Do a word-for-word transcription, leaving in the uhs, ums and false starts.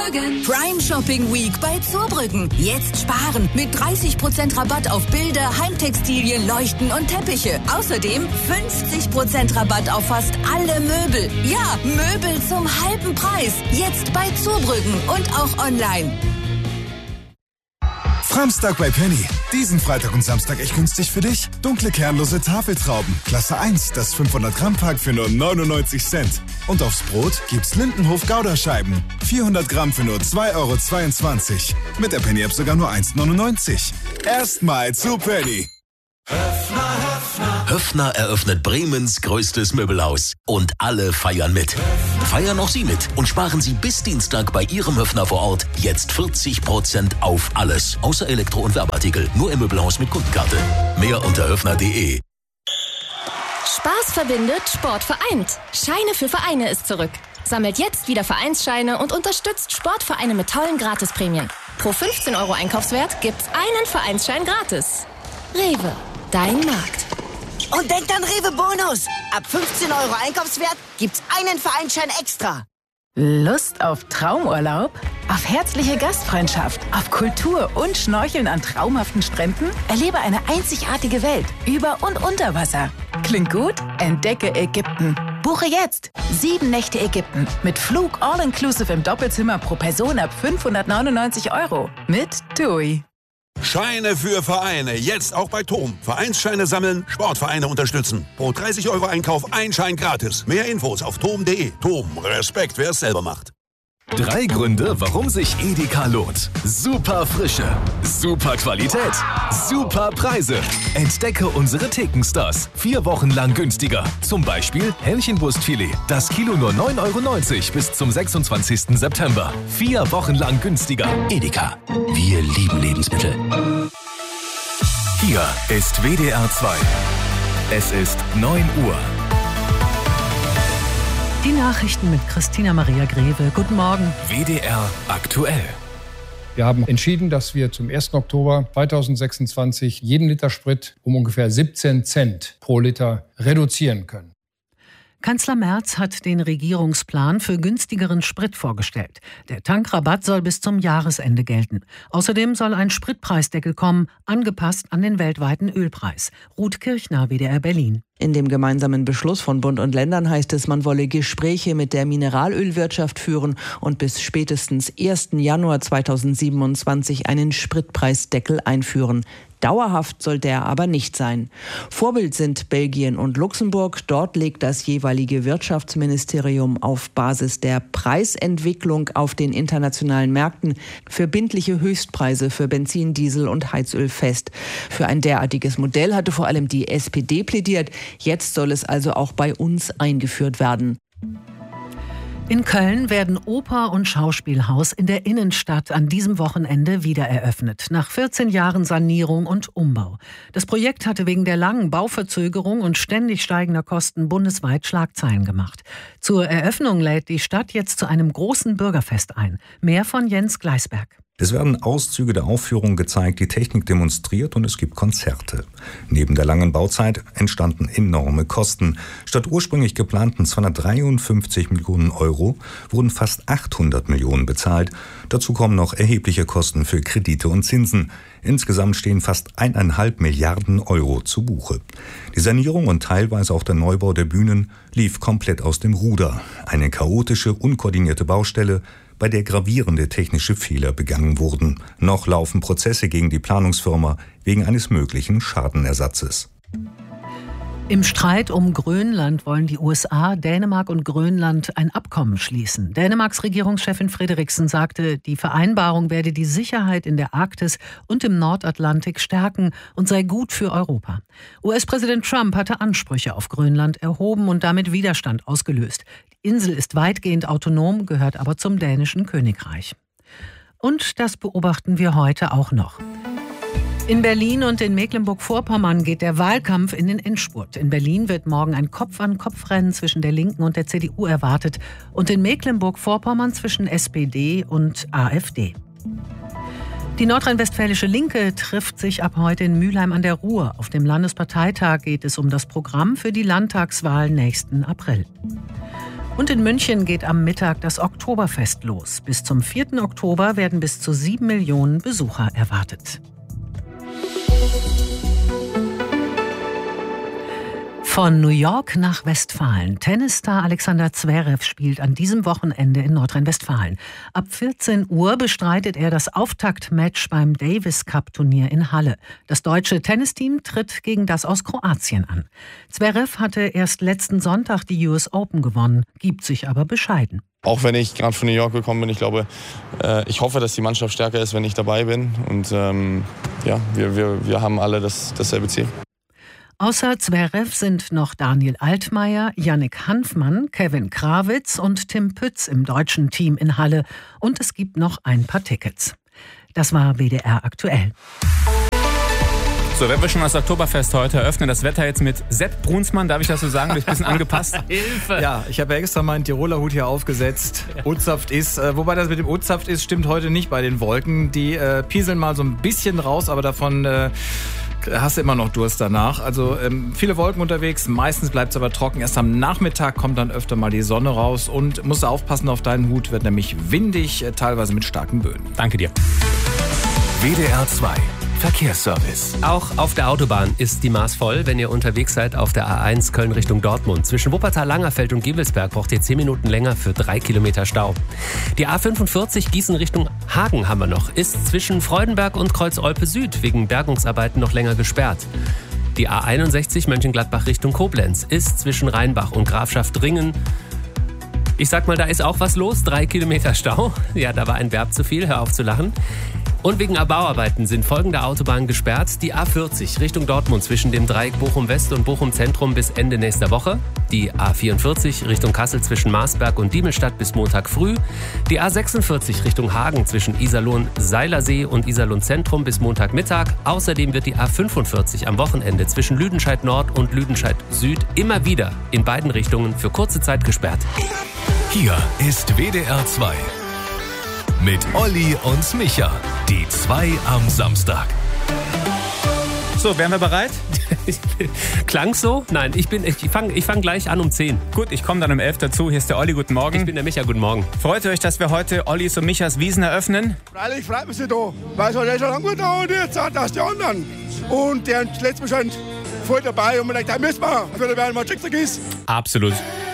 Prime Shopping Week bei Zurbrüggen. Jetzt sparen mit dreißig Prozent Rabatt auf Bilder, Heimtextilien, Leuchten und Teppiche. Außerdem fünfzig Prozent Rabatt auf fast alle Möbel. Ja, Möbel zum halben Preis. Jetzt bei Zurbrüggen und auch online. Framstag bei Penny. Diesen Freitag und Samstag echt günstig für dich. Dunkle kernlose Tafeltrauben. Klasse eins, das fünfhundert Gramm Pack für nur neunundneunzig Cent. Und aufs Brot gibt's Lindenhof Gouda-Scheiben. vierhundert Gramm für nur zwei Euro zweiundzwanzig. Mit der Penny-App sogar nur eins neunundneunzig. Erstmal zu Penny. Höffner, Höffner. Höffner eröffnet Bremens größtes Möbelhaus. Und alle feiern mit. Feiern auch Sie mit und sparen Sie bis Dienstag bei Ihrem Höffner vor Ort jetzt vierzig Prozent auf alles. Außer Elektro- und Werbeartikel. Nur im Möbelhaus mit Kundenkarte. Mehr unter höffner punkt de. Spaß verbindet, Sport vereint. Scheine für Vereine ist zurück. Sammelt jetzt wieder Vereinsscheine und unterstützt Sportvereine mit tollen Gratisprämien. Pro fünfzehn Euro Einkaufswert gibt's einen Vereinsschein gratis. Rewe, dein Markt. Und denkt an Rewe Bonus. Ab fünfzehn Euro Einkaufswert gibt's einen Vereinsschein extra. Lust auf Traumurlaub? Auf herzliche Gastfreundschaft? Auf Kultur und Schnorcheln an traumhaften Stränden? Erlebe eine einzigartige Welt über und unter Wasser. Klingt gut? Entdecke Ägypten. Buche jetzt sieben Nächte Ägypten mit Flug all-inclusive im Doppelzimmer pro Person ab fünfhundertneunundneunzig Euro mit TUI. Scheine für Vereine, jetzt auch bei T O M. Vereinsscheine sammeln, Sportvereine unterstützen. Pro dreißig Euro Einkauf ein Schein gratis. Mehr Infos auf tom punkt de. T O M, Respekt, wer es selber macht. Drei Gründe, warum sich Edeka lohnt. Super Frische, super Qualität, super Preise. Entdecke unsere Thekenstars. Vier Wochen lang günstiger. Zum Beispiel Hähnchenbrustfilet. Das Kilo nur neun Euro neunzig bis zum sechsundzwanzigsten September. Vier Wochen lang günstiger. Edeka. Wir lieben Lebensmittel. Hier ist W D R zwei. Es ist neun Uhr. Die Nachrichten mit Christina Maria Greve. Guten Morgen. W D R aktuell. Wir haben entschieden, dass wir zum ersten Oktober zweitausendsechsundzwanzig jeden Liter Sprit um ungefähr siebzehn Cent pro Liter reduzieren können. Kanzler Merz hat den Regierungsplan für günstigeren Sprit vorgestellt. Der Tankrabatt soll bis zum Jahresende gelten. Außerdem soll ein Spritpreisdeckel kommen, angepasst an den weltweiten Ölpreis. Ruth Kirchner, W D R Berlin. In dem gemeinsamen Beschluss von Bund und Ländern heißt es, man wolle Gespräche mit der Mineralölwirtschaft führen und bis spätestens ersten Januar zweitausendsiebenundzwanzig einen Spritpreisdeckel einführen. Dauerhaft soll der aber nicht sein. Vorbild sind Belgien und Luxemburg. Dort legt das jeweilige Wirtschaftsministerium auf Basis der Preisentwicklung auf den internationalen Märkten verbindliche Höchstpreise für Benzin, Diesel und Heizöl fest. Für ein derartiges Modell hatte vor allem die S P D plädiert. Jetzt soll es also auch bei uns eingeführt werden. In Köln werden Oper und Schauspielhaus in der Innenstadt an diesem Wochenende wieder eröffnet, nach vierzehn Jahren Sanierung und Umbau. Das Projekt hatte wegen der langen Bauverzögerung und ständig steigender Kosten bundesweit Schlagzeilen gemacht. Zur Eröffnung lädt die Stadt jetzt zu einem großen Bürgerfest ein. Mehr von Jens Gleisberg. Es werden Auszüge der Aufführung gezeigt, die Technik demonstriert und es gibt Konzerte. Neben der langen Bauzeit entstanden enorme Kosten. Statt ursprünglich geplanten zweihundertdreiundfünfzig Millionen Euro wurden fast achthundert Millionen bezahlt. Dazu kommen noch erhebliche Kosten für Kredite und Zinsen. Insgesamt stehen fast eineinhalb Milliarden Euro zu Buche. Die Sanierung und teilweise auch der Neubau der Bühnen lief komplett aus dem Ruder. Eine chaotische, unkoordinierte Baustelle, bei der gravierende technische Fehler begangen wurden. Noch laufen Prozesse gegen die Planungsfirma wegen eines möglichen Schadenersatzes. Im Streit um Grönland wollen die U S A, Dänemark und Grönland ein Abkommen schließen. Dänemarks Regierungschefin Frederiksen sagte, die Vereinbarung werde die Sicherheit in der Arktis und im Nordatlantik stärken und sei gut für Europa. U S-Präsident Trump hatte Ansprüche auf Grönland erhoben und damit Widerstand ausgelöst. Die Insel ist weitgehend autonom, gehört aber zum dänischen Königreich. Und das beobachten wir heute auch noch. In Berlin und in Mecklenburg-Vorpommern geht der Wahlkampf in den Endspurt. In Berlin wird morgen ein Kopf-an-Kopf-Rennen zwischen der Linken und der C D U erwartet und in Mecklenburg-Vorpommern zwischen S P D und AfD. Die nordrhein-westfälische Linke trifft sich ab heute in Mülheim an der Ruhr. Auf dem Landesparteitag geht es um das Programm für die Landtagswahl nächsten April. Und in München geht am Mittag das Oktoberfest los. Bis zum vierten Oktober werden bis zu sieben Millionen Besucher erwartet. Von New York nach Westfalen. Tennisstar Alexander Zverev spielt an diesem Wochenende in Nordrhein-Westfalen. Ab vierzehn Uhr bestreitet er das Auftaktmatch beim Davis-Cup-Turnier in Halle. Das deutsche Tennisteam tritt gegen das aus Kroatien an. Zverev hatte erst letzten Sonntag die U S Open gewonnen, gibt sich aber bescheiden. Auch wenn ich gerade von New York gekommen bin, ich glaube, äh, ich hoffe, dass die Mannschaft stärker ist, wenn ich dabei bin. Und ähm, ja, wir, wir, wir haben alle das, dasselbe Ziel. Außer Zverev sind noch Daniel Altmaier, Yannick Hanfmann, Kevin Krawitz und Tim Pütz im deutschen Team in Halle. Und es gibt noch ein paar Tickets. Das war W D R aktuell. So, wenn wir schon das Oktoberfest heute eröffnen, das Wetter jetzt mit Sepp Brunsmann, darf ich das so sagen, du bist ein bisschen angepasst. Hilfe! Ja, ich habe ja extra meinen Tiroler Hut hier aufgesetzt. O-Saft ist, äh, wobei das mit dem O-Saft ist, stimmt heute nicht bei den Wolken. Die äh, pieseln mal so ein bisschen raus, aber davon äh, hast du immer noch Durst danach. Also ähm, viele Wolken unterwegs, meistens bleibt es aber trocken. Erst am Nachmittag kommt dann öfter mal die Sonne raus und musst du aufpassen auf deinen Hut, wird nämlich windig, äh, teilweise mit starken Böen. Danke dir. W D R zwei Verkehrsservice. Auch auf der Autobahn ist die Maß voll, wenn ihr unterwegs seid auf der A eins Köln Richtung Dortmund. Zwischen Wuppertal-Langerfeld und Gevelsberg braucht ihr zehn Minuten länger für drei Kilometer Stau. Die A fünfundvierzig Gießen Richtung Hagen haben wir noch, ist zwischen Freudenberg und Kreuz-Olpe Süd wegen Bergungsarbeiten noch länger gesperrt. Die A einundsechzig Mönchengladbach Richtung Koblenz ist zwischen Rheinbach und Grafschaft Ringen. Ich sag mal, da ist auch was los, drei Kilometer Stau. Ja, da war ein Verb zu viel, hör auf zu lachen. Und wegen Bauarbeiten sind folgende Autobahnen gesperrt. Die A vierzig Richtung Dortmund zwischen dem Dreieck Bochum West und Bochum Zentrum bis Ende nächster Woche. Die A vierundvierzig Richtung Kassel zwischen Marsberg und Diemelstadt bis Montag früh. Die A sechsundvierzig Richtung Hagen zwischen Iserlohn-Seilersee und Iserlohn Zentrum bis Montagmittag. Außerdem wird die A fünfundvierzig am Wochenende zwischen Lüdenscheid Nord und Lüdenscheid Süd immer wieder in beiden Richtungen für kurze Zeit gesperrt. Hier ist W D R zwei. Mit Olli und Micha. Die zwei am Samstag. So, wären wir bereit? Klang's so? Nein, ich bin, ich fange ich fang gleich an um zehn. Gut, ich komme dann um elf dazu. Hier ist der Olli, guten Morgen. Ich bin der Micha, guten Morgen. Freut ihr euch, dass wir heute Ollis und Michas Wiesen eröffnen? Freilich freut mich da, weil es hat schon lange gut da und jetzt hat das die anderen. Und der letzte Bescheid voll dabei und man denkt, da müssen wir, wenn der mal Schicksal ist. Absolut.